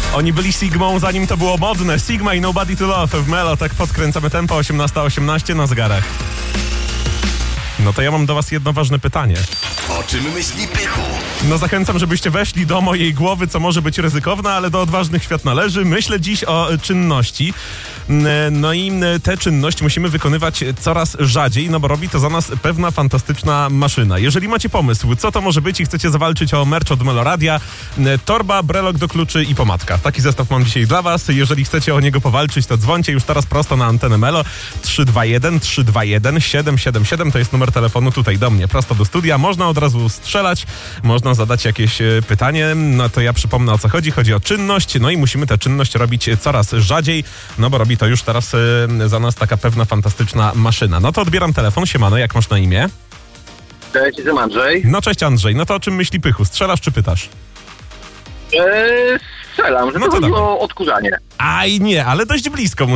Oni byli Sigmą, zanim to było modne. Sigma i Nobody to Love w Melo. Tak podkręcamy tempo, 18:18 na zegarach. No to ja mam do was jedno ważne pytanie. O czym myśli Pychu? No zachęcam, żebyście weszli do mojej głowy, co może być ryzykowne, ale do odważnych świat należy. Myślę dziś o czynności. No i tę czynność musimy wykonywać coraz rzadziej, no bo robi to za nas pewna fantastyczna maszyna. Jeżeli macie pomysł, co to może być i chcecie zawalczyć o merch od Meloradia, torba, brelok do kluczy i pomadka. Taki zestaw mam dzisiaj dla was. Jeżeli chcecie o niego powalczyć, to dzwońcie już teraz prosto na antenę Melo. 321 777 to jest numer telefonu tutaj do mnie, prosto do studia. Można od razu strzelać, można zadać jakieś pytanie, no to ja przypomnę, o co chodzi. Chodzi o czynność, no i musimy tę czynność robić coraz rzadziej, no bo robi to już teraz za nas taka pewna fantastyczna maszyna. No to odbieram telefon. Siemano, jak masz na imię? Cześć, jestem Andrzej. No cześć Andrzej, no to o czym myśli Pychu? Strzelasz czy pytasz? Strzelam, że No to to chodzi dawaj. o odkurzanie. Aj nie, ale dość blisko